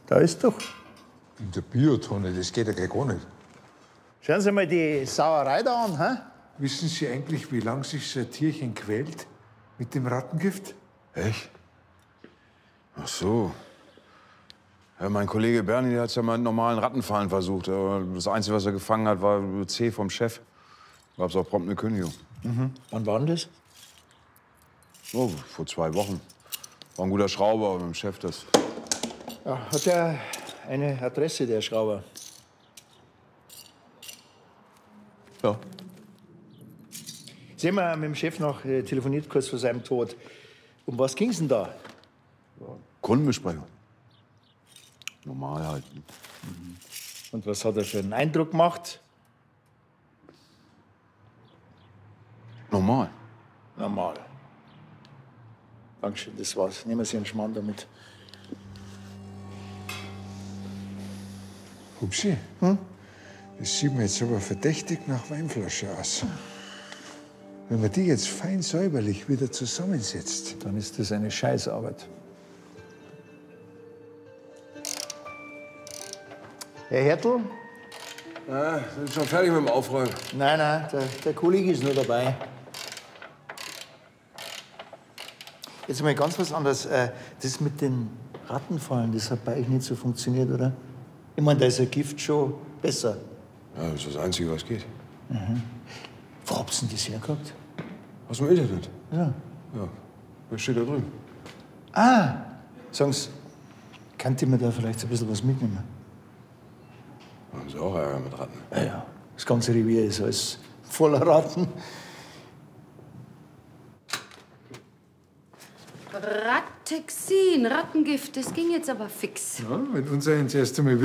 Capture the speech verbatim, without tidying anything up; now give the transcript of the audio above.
Da ist doch. In der Biotonne, das geht ja gleich gar nicht. Schauen Sie mal die Sauerei da an, hä? Wissen Sie eigentlich, wie lange sich so ein Tierchen quält mit dem Rattengift? Echt? Ach so. Ja, mein Kollege Bernie hat es ja mal mit normalen Rattenfallen versucht. Aber das Einzige, was er gefangen hat, war C vom Chef. Gab es auch prompt eine Kündigung. Mhm. Wann war denn das? Oh, vor zwei Wochen. War ein guter Schrauber, aber mit dem Chef das. Ja, hat er eine Adresse, der Schrauber? Ja. Sie haben ja mit dem Chef noch äh, telefoniert, kurz vor seinem Tod. Um was ging's denn da? Kundenbesprechung. Normal halt. Mhm. Und was hat er für einen Eindruck gemacht? Normal. Normal. Dankeschön, das war's. Nehmen Sie einen Schmarrn damit. Hupsi, hm? Das sieht mir jetzt aber verdächtig nach Weinflasche aus. Wenn man die jetzt fein säuberlich wieder zusammensetzt, dann ist das eine Scheißarbeit. Herr Hertel? Ja, sind schon fertig mit dem Aufräumen. Nein, nein, der, der Kollege ist nur dabei. Jetzt mal ganz was anderes. Äh, Das mit den Rattenfallen, das hat bei euch nicht so funktioniert, oder? Ich meine, da ist ein Gift schon besser. Ja, das ist das Einzige, was geht. Mhm. Wo habt ihr denn das hergehabt? Aus dem Internet. Ja. Ja, was steht da drin? Ah, sagen Sie, könnt ihr mir da vielleicht ein bisschen was mitnehmen? Haben Sie auch Ärger mit Ratten? Ja, ja. Das ganze Revier ist alles voller Ratten. Rattexin, Rattengift, das ging jetzt aber fix. ja, wenn unser ins erste Mal